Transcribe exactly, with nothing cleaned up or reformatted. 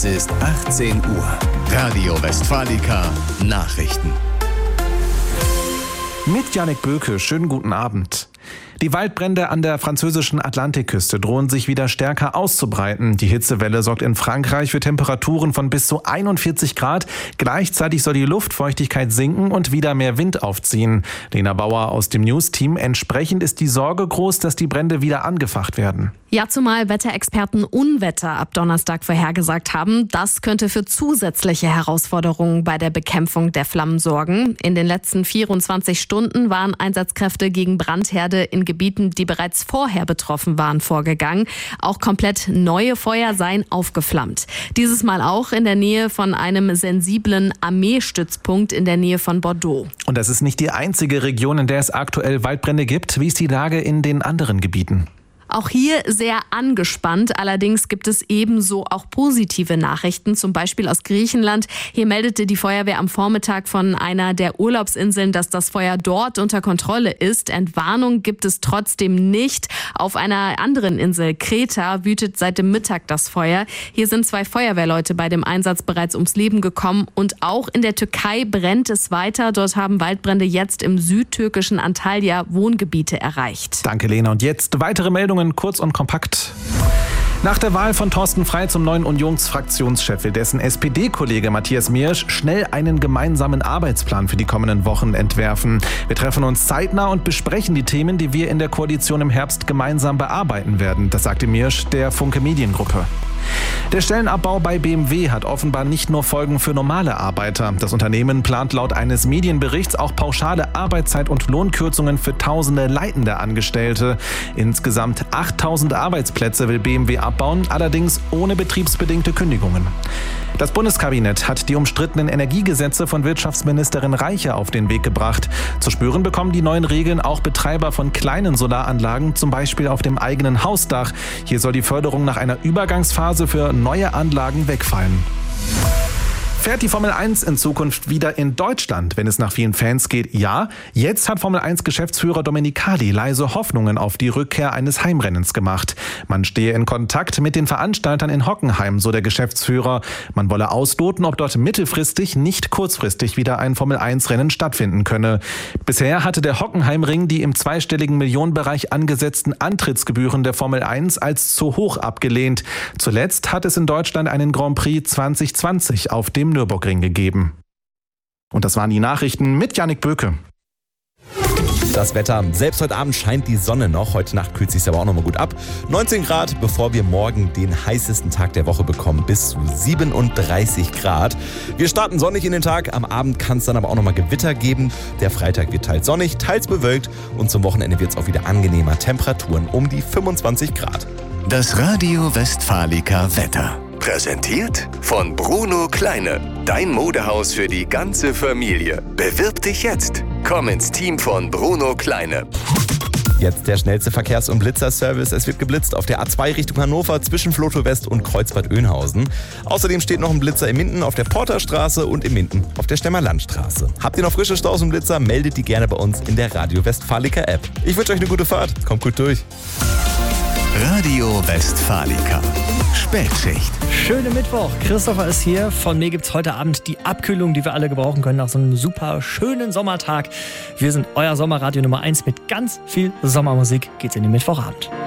Es ist achtzehn Uhr. Radio Westfalica Nachrichten. Mit Jannik Böke, schönen guten Abend. Die Waldbrände an der französischen Atlantikküste drohen sich wieder stärker auszubreiten. Die Hitzewelle sorgt in Frankreich für Temperaturen von bis zu einundvierzig Grad. Gleichzeitig soll die Luftfeuchtigkeit sinken und wieder mehr Wind aufziehen. Lena Bauer aus dem News-Team. Entsprechend ist die Sorge groß, dass die Brände wieder angefacht werden. Ja, zumal Wetterexperten Unwetter ab Donnerstag vorhergesagt haben. Das könnte für zusätzliche Herausforderungen bei der Bekämpfung der Flammen sorgen. In den letzten vierundzwanzig Stunden waren Einsatzkräfte gegen Brandherde in Gebieten, die bereits vorher betroffen waren, vorgegangen. Auch komplett neue Feuer seien aufgeflammt. Dieses Mal auch in der Nähe von einem sensiblen Armeestützpunkt in der Nähe von Bordeaux. Und das ist nicht die einzige Region, in der es aktuell Waldbrände gibt. Wie ist die Lage in den anderen Gebieten? Auch hier sehr angespannt. Allerdings gibt es ebenso auch positive Nachrichten, zum Beispiel aus Griechenland. Hier meldete die Feuerwehr am Vormittag von einer der Urlaubsinseln, dass das Feuer dort unter Kontrolle ist. Entwarnung gibt es trotzdem nicht. Auf einer anderen Insel, Kreta, wütet seit dem Mittag das Feuer. Hier sind zwei Feuerwehrleute bei dem Einsatz bereits ums Leben gekommen. Und auch in der Türkei brennt es weiter. Dort haben Waldbrände jetzt im südtürkischen Antalya Wohngebiete erreicht. Danke, Lena. Und jetzt weitere Meldungen. Kurz und kompakt. Nach der Wahl von Thorsten Frey zum neuen Unionsfraktionschef will dessen S P D-Kollege Matthias Miersch schnell einen gemeinsamen Arbeitsplan für die kommenden Wochen entwerfen. Wir treffen uns zeitnah und besprechen die Themen, die wir in der Koalition im Herbst gemeinsam bearbeiten werden. Das sagte Miersch der Funke Mediengruppe. Der Stellenabbau bei B M W hat offenbar nicht nur Folgen für normale Arbeiter. Das Unternehmen plant laut eines Medienberichts auch pauschale Arbeitszeit- und Lohnkürzungen für tausende leitende Angestellte. Insgesamt achttausend Arbeitsplätze will B M W abbauen, allerdings ohne betriebsbedingte Kündigungen. Das Bundeskabinett hat die umstrittenen Energiegesetze von Wirtschaftsministerin Reiche auf den Weg gebracht. Zu spüren bekommen die neuen Regeln auch Betreiber von kleinen Solaranlagen, zum Beispiel auf dem eigenen Hausdach. Hier soll die Förderung nach einer Übergangsphase für neue Anlagen wegfallen. Fährt die Formel eins in Zukunft wieder in Deutschland, wenn es nach vielen Fans geht? Ja, jetzt hat Formel eins Geschäftsführer Domenicali leise Hoffnungen auf die Rückkehr eines Heimrennens gemacht. Man stehe in Kontakt mit den Veranstaltern in Hockenheim, so der Geschäftsführer. Man wolle ausloten, ob dort mittelfristig, nicht kurzfristig wieder ein Formel eins Rennen stattfinden könne. Bisher hatte der Hockenheimring die im zweistelligen Millionenbereich angesetzten Antrittsgebühren der Formel eins als zu hoch abgelehnt. Zuletzt hat es in Deutschland einen Grand Prix zwanzig zwanzig auf dem Nürburgring gegeben. Und das waren die Nachrichten mit Jannik Böke. Das Wetter. Selbst heute Abend scheint die Sonne noch. Heute Nacht kühlt es sich aber auch noch mal gut ab. neunzehn Grad, bevor wir morgen den heißesten Tag der Woche bekommen. Bis zu siebenunddreißig Grad. Wir starten sonnig in den Tag. Am Abend kann es dann aber auch noch mal Gewitter geben. Der Freitag wird teils sonnig, teils bewölkt. Und zum Wochenende wird es auch wieder angenehmer. Temperaturen um die fünfundzwanzig Grad. Das Radio Westfalica Wetter. Präsentiert von Bruno Kleine. Dein Modehaus für die ganze Familie. Bewirb dich jetzt. Komm ins Team von Bruno Kleine. Jetzt der schnellste Verkehrs- und Blitzerservice. Es wird geblitzt auf der A zwei Richtung Hannover zwischen Flotow West und Kreuzbad Oeynhausen. Außerdem steht noch ein Blitzer in Minden auf der Porterstraße und in Minden auf der Stemmer Landstraße. Habt ihr noch frische Staus und Blitzer, meldet die gerne bei uns in der Radio Westfalica App. Ich wünsche euch eine gute Fahrt. Kommt gut durch. Radio Westfalica. Spätschicht. Schönen Mittwoch. Christopher ist hier. Von mir gibt's heute Abend die Abkühlung, die wir alle gebrauchen können nach so einem super schönen Sommertag. Wir sind euer Sommerradio Nummer eins mit ganz viel Sommermusik. Geht's in den Mittwochabend.